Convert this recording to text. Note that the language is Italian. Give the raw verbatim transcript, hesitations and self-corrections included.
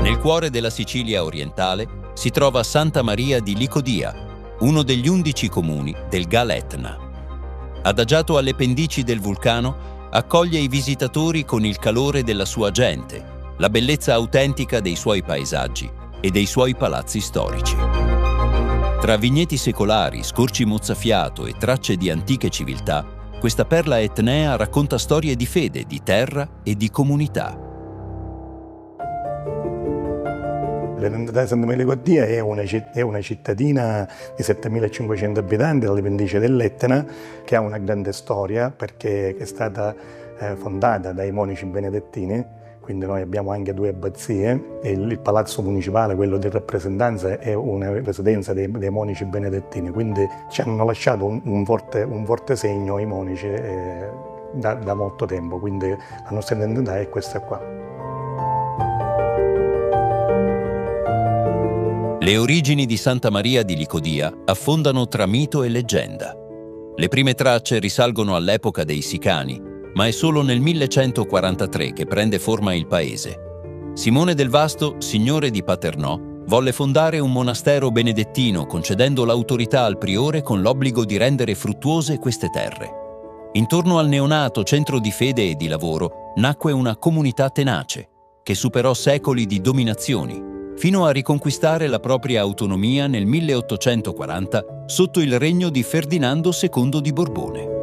Nel cuore della Sicilia orientale si trova Santa Maria di Licodia, uno degli undici comuni del Gal Etna. Adagiato alle pendici del vulcano, accoglie i visitatori con il calore della sua gente, la bellezza autentica dei suoi paesaggi e dei suoi palazzi storici. Tra vigneti secolari, scorci mozzafiato e tracce di antiche civiltà, questa perla etnea racconta storie di fede, di terra e di comunità. La Santa Maria di Licodia è una, è una cittadina di settemilacinquecento abitanti alle pendici dell'Etna, che ha una grande storia perché è stata eh, fondata dai monaci benedettini, quindi noi abbiamo anche due abbazie e il, il palazzo municipale, quello di rappresentanza, è una residenza dei, dei monaci benedettini, quindi ci hanno lasciato un, un, forte, un forte segno i monaci eh, da, da molto tempo, quindi la nostra identità è questa qua. Le origini di Santa Maria di Licodia affondano tra mito e leggenda. Le prime tracce risalgono all'epoca dei Sicani, ma è solo nel millecentoquarantatré che prende forma il paese. Simone del Vasto, signore di Paternò, volle fondare un monastero benedettino concedendo l'autorità al priore con l'obbligo di rendere fruttuose queste terre. Intorno al neonato centro di fede e di lavoro nacque una comunità tenace che superò secoli di dominazioni, fino a riconquistare la propria autonomia nel milleottocentoquaranta sotto il regno di Ferdinando secondo di Borbone.